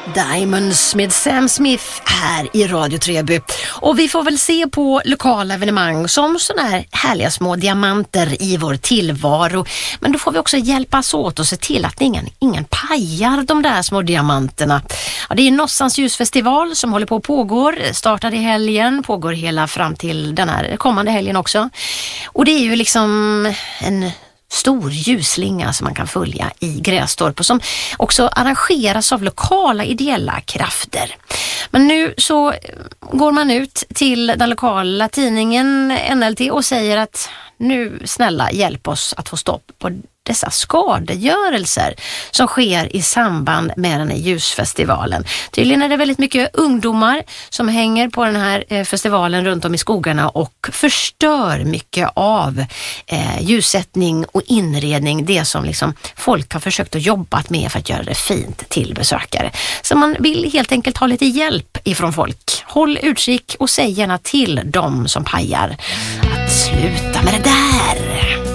Diamonds med Sam Smith här i Radio Treby. Och vi får väl se på lokala evenemang som såna här härliga små diamanter i vår tillvaro. Men då får vi också hjälpas åt och se till att ingen pajar de där små diamanterna. Ja, det är Nossans ljusfestival som håller på att pågår. Startade i helgen, pågår hela fram till den här kommande helgen också. Och det är ju liksom en stor ljusslinga som man kan följa i Grästorp och som också arrangeras av lokala ideella krafter. Men nu så går man ut till den lokala tidningen NLT och säger att nu snälla hjälp oss att få stopp på dessa skadegörelser som sker i samband med den här ljusfestivalen. Tydligen är det väldigt mycket ungdomar som hänger på den här festivalen runt om i skogarna och förstör mycket av ljussättning och inredning, det som liksom folk har försökt att jobba med för att göra det fint till besökare. Så man vill helt enkelt ha lite hjälp ifrån folk. Håll utkik och säg gärna till dem som pajar att sluta med det där.